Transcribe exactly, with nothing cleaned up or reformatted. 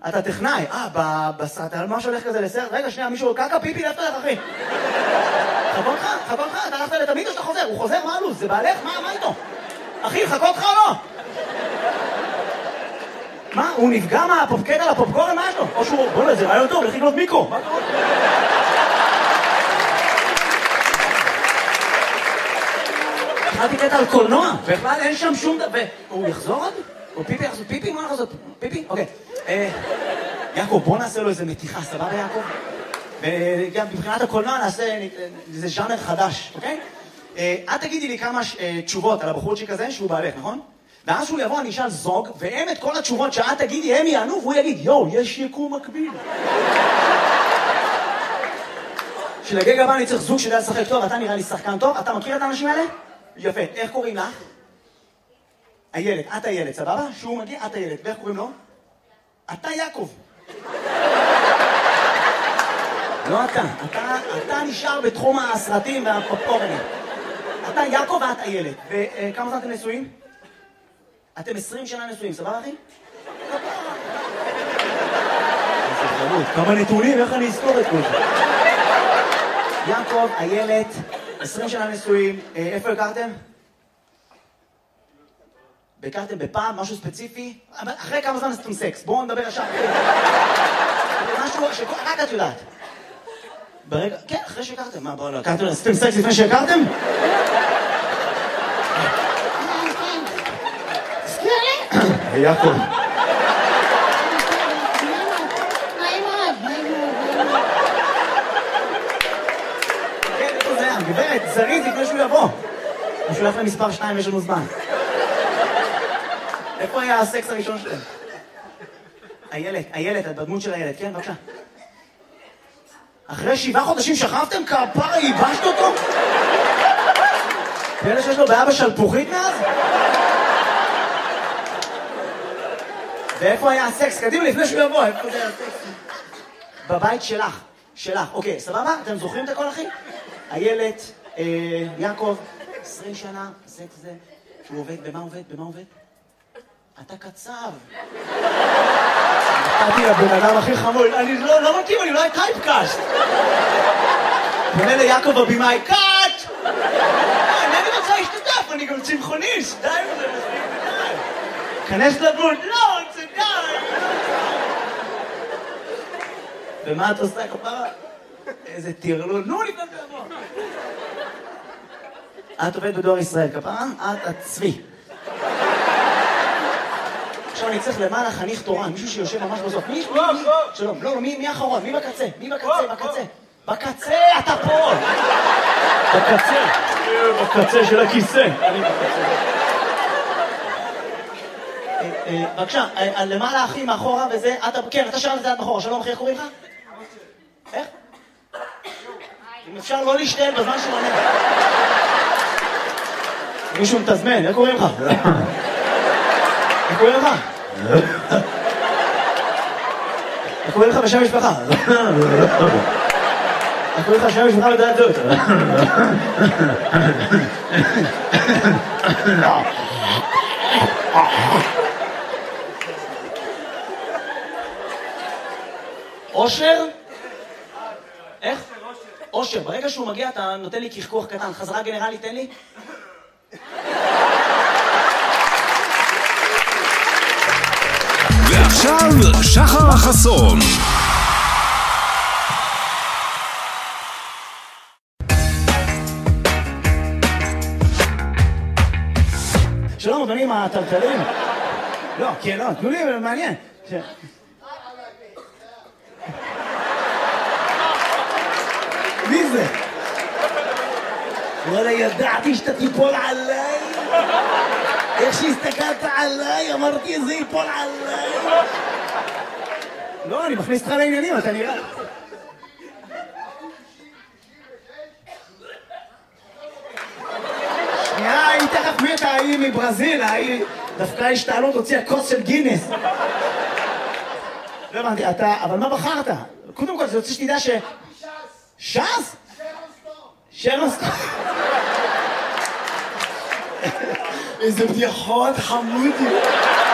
אתה טכנאי, אה, בסרט, על מה שהולך כזה לסרט, רגע, שנייה, מישהו, קקה, פיפי, לאיפה לך, אחי? חכות לך, חכות לך, אתה הלכת לתמיד או שאתה חוזר? הוא חוזר, מה הלו"ז? זה בעלך? מה, מה איתו? אחי, חכות לך או לא? מה, הוא נפגע מהפופקט על הפופקורן, מה יש לו? או שהוא, בוא נזה, רעיון טוב, לכי לקנות מיקרו. מה קורה? התחלתי קטע על קולנוע, בכלל אין שם שום דבר. הוא יחזור עוד? או פיפי יחזור? פיפי? מה יחזור? פיפי? אוקיי. יעקב, בוא נעשה לו איזה מתיחה, סבבה יעקב? וגם מבחינת הקולנוע נעשה איזה ז'אנר חדש, אוקיי? את תגידי לי כמה תשובות על הבחורצ'יק הזה שהוא בעלך, נכון? ואז שהוא יבוא, אני אשאל זוג, והם את כל התשובות שאת תגידי, הם יענו, והוא יגיד, יואו, יש יקום מקביל. שלגג הבא אני צריך זוג שידע לשחק טוב, אתה נראה לי שחקן טוב, אתה מכיר את האנשים האלה? יפה, איך קוראים לך? הילד, את הילד, סבבה? שהוא מגיע, את הילד, ואיך קוראים לו? אתה יעקב. לא אתה, אתה, אתה נשאר בתחום הסרטים והפופקורנים. אתה יעקב ואת הילד. וכמה זמן אתם נשואים? אתם עשרים שנה נשואים, סבבה אחי? כמה נתונים, איך אני אזכור את כל זה? יעקב, הילד, עשרים שנה נשואים, איפה הכרתם? הכרתם בפעם, משהו ספציפי? אחרי כמה זמן עשיתם סקס? בואו נדבר עכשיו. משהו שרק את יודעת. ברגע, כן, אחרי שהכרתם. מה, בואו לא, הכרתם, עשיתם סקס לפני שהכרתם? תזכיר לי? יעקב. נעים מאוד, נעים מאוד. כן, איפה זה היה? גברת, זריז לפני שהוא יבוא. הוא שולח למספר שתיים, יש לנו זמן. איפה היה הסקס הראשון שלהם? הילד, הילד, בדמות של הילד, כן, בבקשה. אחרי שבעה חודשים שכבתם? כפרה, ייבשת אותו? פלא שיש לו בעיה בשלפוחית מאז? ואיפה היה הסקס? קדימה, לפני שהוא יבוא, איפה זה היה הסקס? בבית שלך, שלך, אוקיי, סבבה? אתם זוכרים את הכל, אחי? הילד, יעקב, עשרים שנה, סקס זה, שהוא עובד, במה עובד? במה עובד? אתה קצב. נתתי לבן אדם הכי חמור, אני לא מתאים, אני לא היה טייפקאסט. פונה ליעקב הבימאי, קאט! אני רוצה להשתתף, אני גם צמחוניסט, די וזה מספיק די. כנס לבוד, לא, זה די. ומה את עושה כפרה? איזה תירלול, נו לפני זה לבוא. את עובדת בדואר ישראל, כפרה? את הצבי. עכשיו אני צריך למעלה חניך תורן, מישהו שיושב ממש בסוף. מי? שלום, לא, מי האחרון? מי בקצה? מי בקצה? בקצה. בקצה, אתה פה! בקצה. בקצה של הכיסא. אני בקצה. בבקשה, למעלה אחי מאחורה וזה, כן, אתה שאלת את זה עד מאחורה. שלום אחי, איך קוראים לך? איך? אם אפשר לא להשתעל בזמן שהוא עונה. מישהו מתזמן, איך קוראים לך? איך קוראים לך? איך קוראים לך בשם משפחה? איך קוראים לך בשם משפחה לדעת זאת? אושר? איך? אושר. ברגע שהוא מגיע אתה נותן לי קחקוח קטן. חזרה גנרלית, תן לי. ועכשיו שחר החסון. שלום אדונים הטלטלים. לא, כן, לא, תנו לי, מעניין. מי זה? וואלה, ידעתי שאתה תיפול עליי. איך שהסתכלת עליי, אמרתי איזה ייפול עליי. לא, אני מכניס אותך לעניינים, אתה נראה. שנייה, היא תכף מתה, היא מברזיל, היא דווקא השתעלות הוציאה כוס של גינס. לא הבנתי, אתה, אבל מה בחרת? קודם כל, זה רוצה שתדע ש... ש"ס? שרון סטון. איזה בדיחות חמודי.